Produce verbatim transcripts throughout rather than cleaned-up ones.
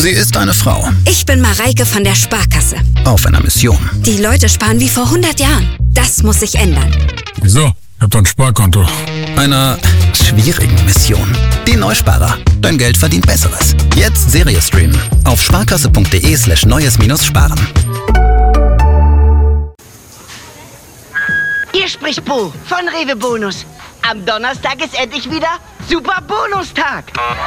Sie ist eine Frau. Ich bin Mareike von der Sparkasse. Auf einer Mission. Die Leute sparen wie vor hundert Jahren. Das muss sich ändern. Wieso? Ich hab doch ein Sparkonto. Einer schwierigen Mission. Die Neusparer. Dein Geld verdient Besseres. Jetzt Serie streamen. Auf sparkasse.de slash neues minus sparen. Hier spricht Bo von Rewe Bonus. Am Donnerstag ist endlich wieder Super Bonustag.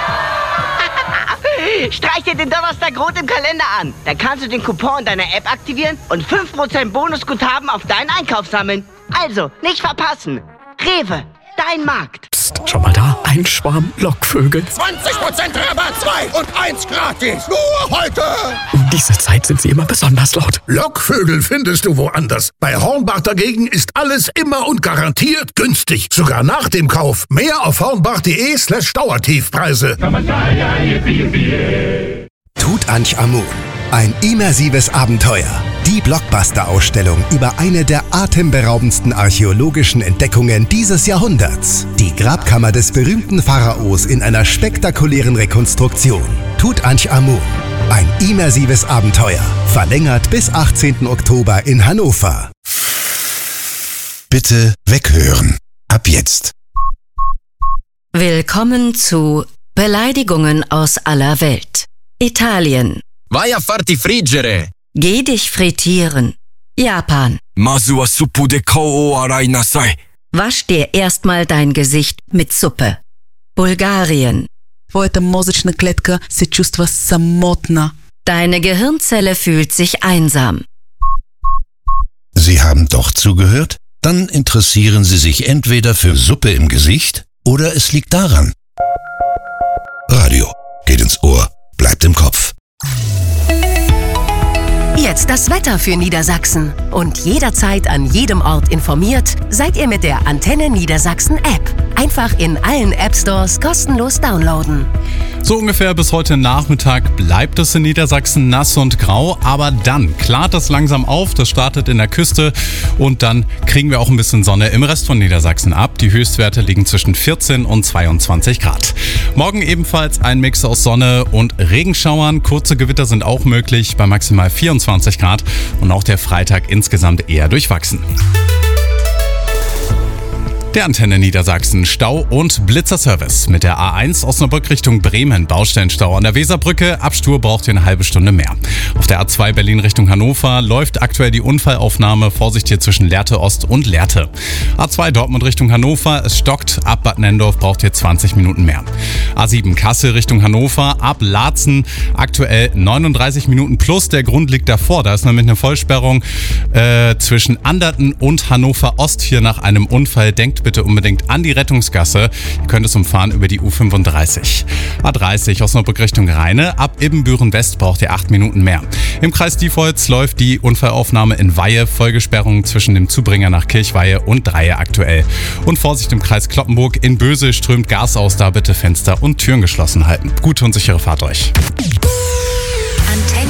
Streich dir den Donnerstag rot im Kalender an. Dann kannst du den Coupon in deiner App aktivieren und fünf Prozent Bonusguthaben auf deinen Einkauf sammeln. Also, nicht verpassen. Rewe, dein Markt. Psst, schau mal da. Ein Schwarm Lockvögel. zwanzig Prozent Rabatt, zwei und eins gratis. Nur heute. Um diese Zeit sind sie immer besonders laut. Lockvögel findest du woanders. Bei Hornbach dagegen ist alles immer und garantiert günstig. Sogar nach dem Kauf. Mehr auf hornbach.de slash Dauertiefpreise. Tutanchamun. Ein immersives Abenteuer. Die Blockbuster-Ausstellung über eine der atemberaubendsten archäologischen Entdeckungen dieses Jahrhunderts. Die Grabkammer des berühmten Pharaos in einer spektakulären Rekonstruktion. Tutanchamun. Ein immersives Abenteuer. Verlängert bis achtzehnten Oktober in Hannover. Bitte weghören. Ab jetzt. Willkommen zu Beleidigungen aus aller Welt. Italien. Vai a farti friggere. Geh dich frittieren. Japan. Masu wa suppu de kou o arai nasai. Wasch dir erstmal dein Gesicht mit Suppe. Bulgarien. Твоята мозъчна клетка се чувства самотна. Deine Gehirnzelle fühlt sich einsam. Sie haben doch zugehört? Dann interessieren Sie sich entweder für Suppe im Gesicht oder es liegt daran. Radio geht ins Ohr, bleibt im Kopf. Jetzt das Wetter für Niedersachsen. Und jederzeit an jedem Ort informiert, seid ihr mit der Antenne Niedersachsen App. Einfach in allen App Stores kostenlos downloaden. So ungefähr bis heute Nachmittag bleibt es in Niedersachsen nass und grau, aber dann klart es langsam auf, das startet in der Küste und dann kriegen wir auch ein bisschen Sonne im Rest von Niedersachsen ab. Die Höchstwerte liegen zwischen vierzehn und zweiundzwanzig Grad. Morgen ebenfalls ein Mix aus Sonne und Regenschauern. Kurze Gewitter sind auch möglich bei maximal vierundzwanzig Grad und auch der Freitag insgesamt eher durchwachsen. Der Antenne Niedersachsen Stau- und Blitzerservice mit der A eins Osnabrück Richtung Bremen. Baustellenstau an der Weserbrücke. Abstur braucht ihr eine halbe Stunde mehr. Auf der A zwei Berlin Richtung Hannover läuft aktuell die Unfallaufnahme. Vorsicht hier zwischen Lehrte Ost und Lehrte. A zwei Dortmund Richtung Hannover. Es stockt. Ab Bad Nendorf braucht ihr zwanzig Minuten mehr. A sieben Kassel Richtung Hannover. Ab Laatzen aktuell neununddreißig Minuten plus. Der Grund liegt davor. Da ist nämlich eine Vollsperrung äh, zwischen Anderten und Hannover Ost hier nach einem Unfall. Denkt bitte unbedingt an die Rettungsgasse. Ihr könnt es umfahren über die U fünfunddreißig. A dreißig Osnabrück Richtung Rheine. Ab Ibbenbüren West braucht ihr acht Minuten mehr. Im Kreis Diepholz läuft die Unfallaufnahme in Weihe. Folgesperrung zwischen dem Zubringer nach Kirchweihe und Dreie aktuell. Und Vorsicht im Kreis Cloppenburg. In Böse strömt Gas aus. Da bitte Fenster und Türen geschlossen halten. Gute und sichere Fahrt euch. Antenne